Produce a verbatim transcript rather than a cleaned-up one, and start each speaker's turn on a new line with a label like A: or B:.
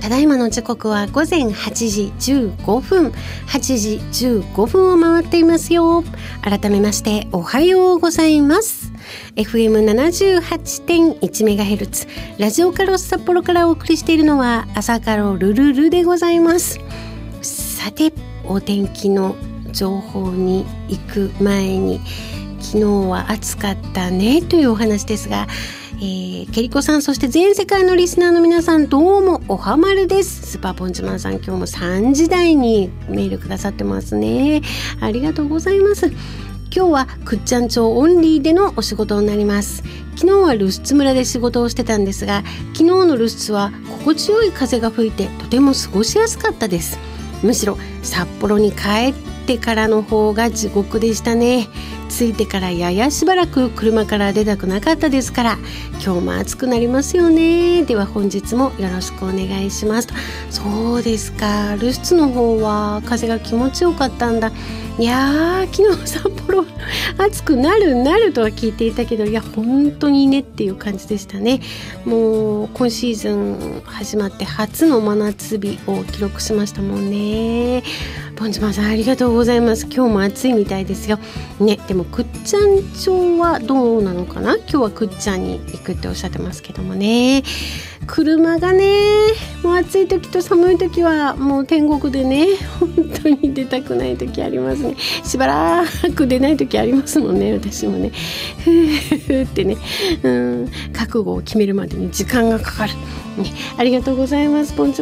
A: ただいまの時刻は午前はちじじゅうごふん、はちじじゅうごふんを回っていますよ。改めましておはようございます。 エフエムななじゅうはちてんいちメガヘルツ ラジオカロス札幌からお送りしているのは朝カロルルルでございます。さて、お天気の情報に行く前に、昨日は暑かったねというお話ですが、えー、ケリコさん、そして全世界のリスナーの皆さん、どうもおはまるです。スーパーポンチマンさん、今日もさんじ台にメールくださってますね。ありがとうございます。今日はくっちゃん町オンリーでのお仕事になります。昨日は留守村で仕事をしてたんですが、昨日の留守は心地よい風が吹いてとても過ごしやすかったです。むしろ札幌に帰ってからの方が地獄でしたね。着いてからややしばらく車から出たくなかったですから、今日も暑くなりますよね。では本日もよろしくお願いします。そうですか、留守の方は風が気持ちよかったんだ。いやー、昨日札幌暑くなるなるとは聞いていたけど、いや本当にねっていう感じでしたね。もう今シーズン始まって初の真夏日を記録しましたもんね。ポンチマンさん、ありがとうございます。今日も暑いみたいですよね。でもくっちゃん町はどうなのかな。今日はくっちゃんに行くっておっしゃってますけどもね、車がね、もう暑い時と寒い時はもう天国でね、本当に出たくない時ありますね。しばらく出ない時ありますもんね。私もね、ふーふーってね、うん、覚悟を決めるまでに時間がかかる、ね、ありがとうございます。ポンチ